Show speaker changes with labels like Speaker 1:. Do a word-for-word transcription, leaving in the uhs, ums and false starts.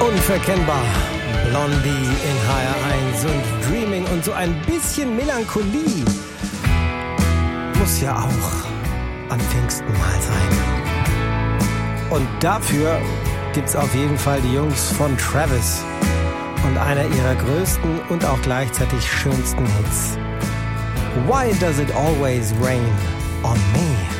Speaker 1: Unverkennbar. Blondie in H R eins und Dreaming und so ein bisschen Melancholie. Muss ja auch an Pfingsten mal sein. Und dafür gibt's auf jeden Fall die Jungs von Travis und einer ihrer größten und auch gleichzeitig schönsten Hits. Why does it always rain on me?